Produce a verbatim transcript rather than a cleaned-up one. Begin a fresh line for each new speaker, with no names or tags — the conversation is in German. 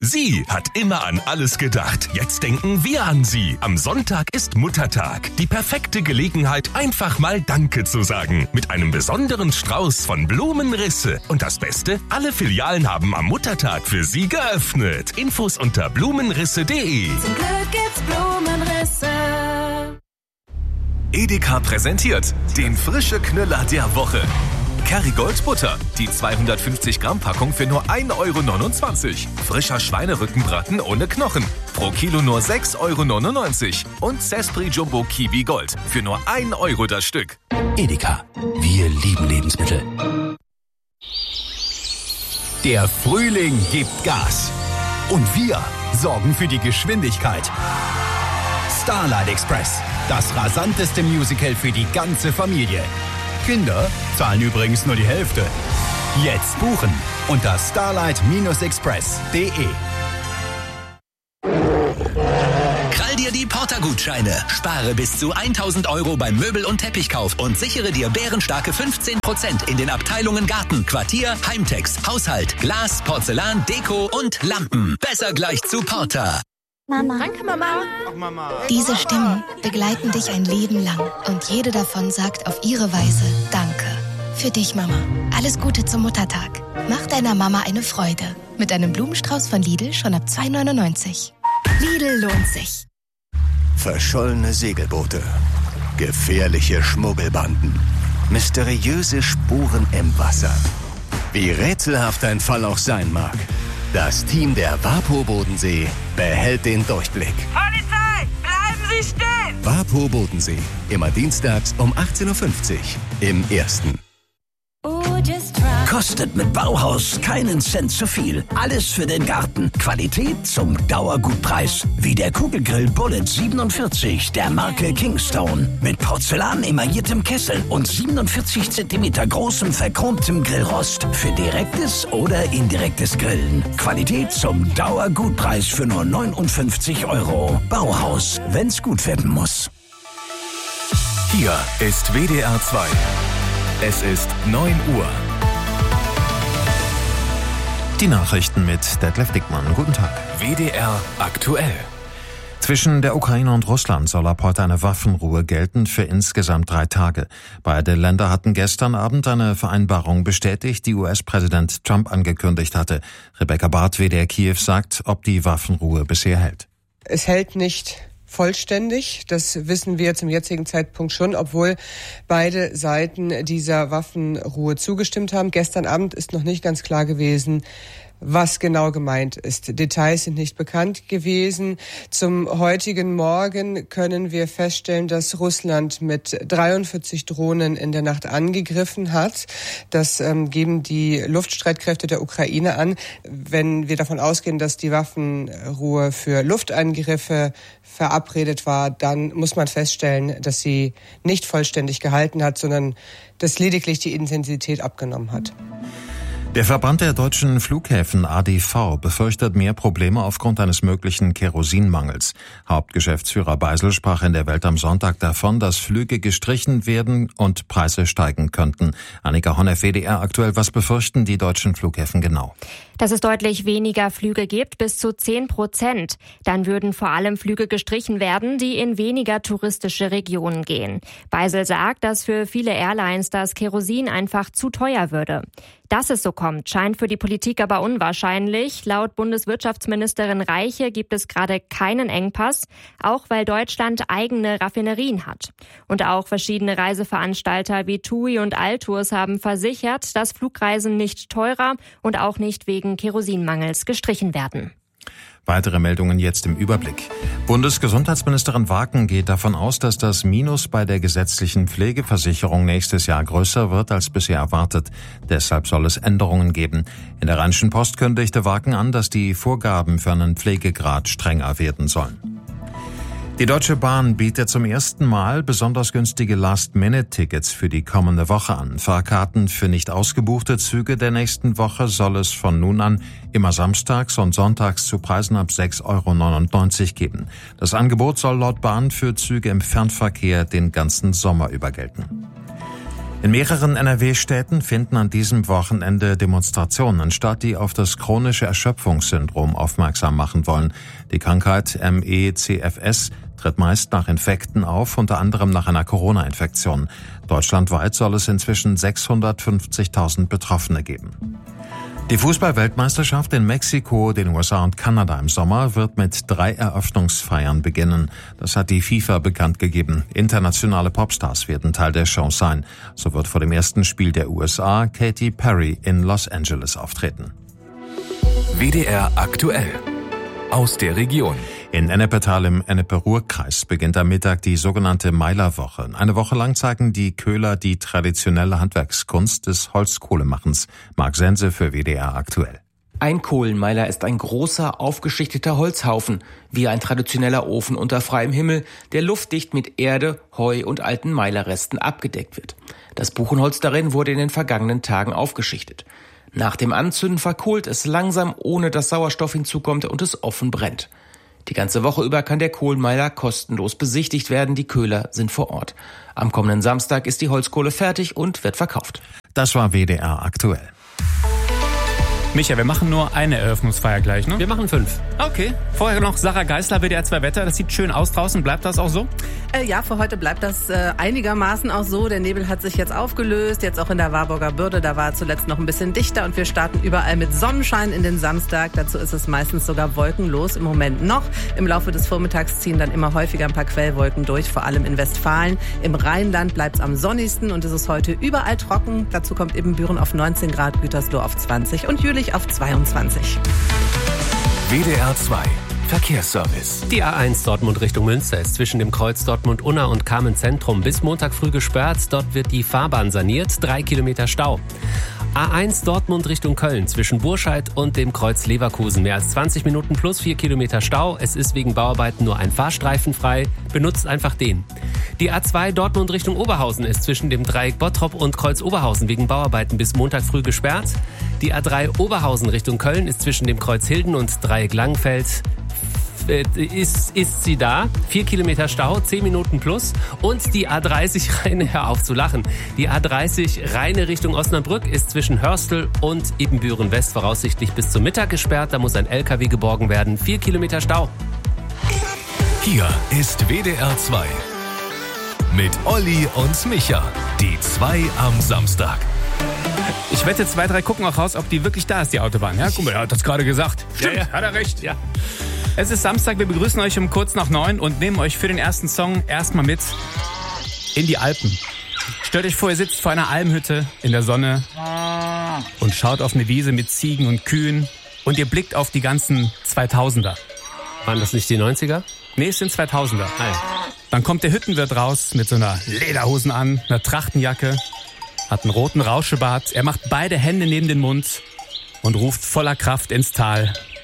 Sie hat immer an alles gedacht. Jetzt denken wir an Sie. Am Sonntag ist Muttertag. Die perfekte Gelegenheit, einfach mal Danke zu sagen. Mit einem besonderen Strauß von Blumenrisse. Und das Beste, alle Filialen haben am Muttertag für Sie geöffnet. Infos unter blumenrisse punkt de.
Zum Glück gibt's Blumenrisse.
Edeka präsentiert den frische Knüller der Woche. Kerrygold Butter, die zweihundertfünfzig Gramm Packung für nur ein Euro neunundzwanzig. Frischer Schweinerückenbraten ohne Knochen, pro Kilo nur sechs Euro neunundneunzig. Und Sespri Jumbo Kiwi Gold für nur ein Euro das Stück.
Edeka, wir lieben Lebensmittel. Der Frühling gibt Gas. Und wir sorgen für die Geschwindigkeit. Starlight Express, das rasanteste Musical für die ganze Familie. Kinder zahlen übrigens nur die Hälfte. Jetzt buchen unter starlight express punkt de.
Krall dir die Porter-Gutscheine. Spare bis zu tausend Euro beim Möbel- und Teppichkauf und sichere dir bärenstarke fünfzehn Prozent in den Abteilungen Garten, Quartier, Heimtex, Haushalt, Glas, Porzellan, Deko und Lampen. Besser gleich zu Porter.
Mama.
Danke, Mama.
Ach, Mama. Diese Stimmen begleiten dich ein Leben lang und jede davon sagt auf ihre Weise Danke. Für dich, Mama. Alles Gute zum Muttertag. Mach deiner Mama eine Freude. Mit einem Blumenstrauß von Lidl schon ab zwei neunundneunzig. Lidl lohnt sich.
Verschollene Segelboote, gefährliche Schmuggelbanden, mysteriöse Spuren im Wasser. Wie rätselhaft ein Fall auch sein mag. Das Team der WaPo Bodensee behält den Durchblick.
Polizei, bleiben Sie stehen!
WaPo Bodensee, immer dienstags um achtzehn Uhr fünfzig im Ersten.
Kostet mit Bauhaus keinen Cent zu viel. Alles für den Garten. Qualität zum Dauergutpreis. Wie der Kugelgrill Bullet siebenundvierzig der Marke Kingstone. Mit Porzellan emailliertem Kessel und siebenundvierzig Zentimeter großem verchromtem Grillrost. Für direktes oder indirektes Grillen. Qualität zum Dauergutpreis für nur neunundfünfzig Euro. Bauhaus, wenn's gut werden muss.
Hier ist W D R zwei. Es ist neun Uhr.
Die Nachrichten mit Detlef Dickmann. Guten Tag.
W D R aktuell.
Zwischen der Ukraine und Russland soll ab heute eine Waffenruhe gelten für insgesamt drei Tage. Beide Länder hatten gestern Abend eine Vereinbarung bestätigt, die U S-Präsident Trump angekündigt hatte. Rebecca Barth, W D R Kiew, sagt, ob die Waffenruhe bisher hält.
Es hält nicht vollständig. Das wissen wir zum jetzigen Zeitpunkt schon, obwohl beide Seiten dieser Waffenruhe zugestimmt haben. Gestern Abend ist noch nicht ganz klar gewesen, was genau gemeint ist. Details sind nicht bekannt gewesen. Zum heutigen Morgen können wir feststellen, dass Russland mit dreiundvierzig Drohnen in der Nacht angegriffen hat. Das ähm, geben die Luftstreitkräfte der Ukraine an. Wenn wir davon ausgehen, dass die Waffenruhe für Luftangriffe verabredet war, dann muss man feststellen, dass sie nicht vollständig gehalten hat, sondern dass lediglich die Intensität abgenommen hat.
Der Verband der deutschen Flughäfen A D V befürchtet mehr Probleme aufgrund eines möglichen Kerosinmangels. Hauptgeschäftsführer Beisel sprach in der Welt am Sonntag davon, dass Flüge gestrichen werden und Preise steigen könnten. Annika Honnef, W D R aktuell, was befürchten die deutschen Flughäfen genau?
Dass es deutlich weniger Flüge gibt, bis zu zehn Prozent. Dann würden vor allem Flüge gestrichen werden, die in weniger touristische Regionen gehen. Beisel sagt, dass für viele Airlines das Kerosin einfach zu teuer würde. Dass es so kommt, scheint für die Politik aber unwahrscheinlich. Laut Bundeswirtschaftsministerin Reiche gibt es gerade keinen Engpass, auch weil Deutschland eigene Raffinerien hat. Und auch verschiedene Reiseveranstalter wie TUI und Altours haben versichert, dass Flugreisen nicht teurer und auch nicht wegen Kerosinmangels gestrichen werden.
Weitere Meldungen jetzt im Überblick. Bundesgesundheitsministerin Waken geht davon aus, dass das Minus bei der gesetzlichen Pflegeversicherung nächstes Jahr größer wird als bisher erwartet. Deshalb soll es Änderungen geben. In der Rheinischen Post kündigte Waken an, dass die Vorgaben für einen Pflegegrad strenger werden sollen. Die Deutsche Bahn bietet zum ersten Mal besonders günstige Last-Minute-Tickets für die kommende Woche an. Fahrkarten für nicht ausgebuchte Züge der nächsten Woche soll es von nun an immer samstags und sonntags zu Preisen ab sechs Euro neunundneunzig geben. Das Angebot soll laut Bahn für Züge im Fernverkehr den ganzen Sommer über gelten. In mehreren N R W-Städten finden an diesem Wochenende Demonstrationen statt, die auf das chronische Erschöpfungssyndrom aufmerksam machen wollen. Die Krankheit M E C F S tritt meist nach Infekten auf, unter anderem nach einer Corona-Infektion. Deutschlandweit soll es inzwischen sechshundertfünfzigtausend Betroffene geben. Die Fußball-Weltmeisterschaft in Mexiko, den U S A und Kanada im Sommer wird mit drei Eröffnungsfeiern beginnen. Das hat die FIFA bekannt gegeben. Internationale Popstars werden Teil der Show sein. So wird vor dem ersten Spiel der U S A Katy Perry in Los Angeles auftreten.
W D R aktuell. Aus der Region.
In Ennepetal im Ennepe-Ruhr-Kreis beginnt am Mittag die sogenannte Meilerwoche. Eine Woche lang zeigen die Köhler die traditionelle Handwerkskunst des Holzkohlemachens. Marc Sense für W D R aktuell.
Ein Kohlenmeiler ist ein großer, aufgeschichteter Holzhaufen, wie ein traditioneller Ofen unter freiem Himmel, der luftdicht mit Erde, Heu und alten Meilerresten abgedeckt wird. Das Buchenholz darin wurde in den vergangenen Tagen aufgeschichtet. Nach dem Anzünden verkohlt es langsam, ohne dass Sauerstoff hinzukommt und es offen brennt. Die ganze Woche über kann der Kohlenmeiler kostenlos besichtigt werden. Die Köhler sind vor Ort. Am kommenden Samstag ist die Holzkohle fertig und wird verkauft.
Das war W D R aktuell.
Micha, wir machen nur eine Eröffnungsfeier gleich, ne?
Wir machen fünf.
Okay. Vorher noch Sarah Geisler, W D R zwei Wetter. Das sieht schön aus draußen. Bleibt das auch so?
Äh, ja, für heute bleibt das äh, einigermaßen auch so. Der Nebel hat sich jetzt aufgelöst. Jetzt auch in der Warburger Bürde. Da war zuletzt noch ein bisschen dichter. Und wir starten überall mit Sonnenschein in den Samstag. Dazu ist es meistens sogar wolkenlos im Moment noch. Im Laufe des Vormittags ziehen dann immer häufiger ein paar Quellwolken durch, vor allem in Westfalen. Im Rheinland bleibt es am sonnigsten und es ist heute überall trocken. Dazu kommt eben Büren auf neunzehn Grad, Gütersloh auf zwanzig und Jülich auf zweiundzwanzig.
W D R zwei Verkehrsservice.
Die A eins Dortmund Richtung Münster ist zwischen dem Kreuz Dortmund-Unna und Kamen-Zentrum bis Montag früh gesperrt. Dort wird die Fahrbahn saniert. Drei Kilometer Stau. A eins Dortmund Richtung Köln zwischen Burscheid und dem Kreuz Leverkusen. Mehr als zwanzig Minuten plus vier Kilometer Stau. Es ist wegen Bauarbeiten nur ein Fahrstreifen frei. Benutzt einfach den. Die A zwei Dortmund Richtung Oberhausen ist zwischen dem Dreieck Bottrop und Kreuz Oberhausen wegen Bauarbeiten bis Montag früh gesperrt. Die A drei Oberhausen Richtung Köln ist zwischen dem Kreuz Hilden und Dreieck Langenfeld. Ist, ist sie da. Vier Kilometer Stau, zehn Minuten plus. Und die A dreißig Rheine, hör auf zu lachen. Die A dreißig Rheine Richtung Osnabrück ist zwischen Hörstel und Ibbenbüren West voraussichtlich bis zum Mittag gesperrt. Da muss ein L K W geborgen werden. Vier Kilometer Stau.
Hier ist W D R zwei. Mit Olli und Micha. Die zwei am Samstag.
Ich wette, zwei, drei gucken auch raus, ob die wirklich da ist, die Autobahn. Ja, guck mal, er hat das gerade gesagt. Stimmt, ja, ja. Hat er recht. Ja. Es ist Samstag, wir begrüßen euch um kurz nach neun und nehmen euch für den ersten Song erstmal mit in die Alpen. Stellt euch vor, ihr sitzt vor einer Almhütte in der Sonne und schaut auf eine Wiese mit Ziegen und Kühen und ihr blickt auf die ganzen zweitausender.
Waren das nicht die neunziger?
Nee, es sind zweitausender. Dann kommt der Hüttenwirt raus mit so einer Lederhosen an, einer Trachtenjacke, hat einen roten Rauschebart. Er macht beide Hände neben den Mund und ruft voller Kraft ins Tal.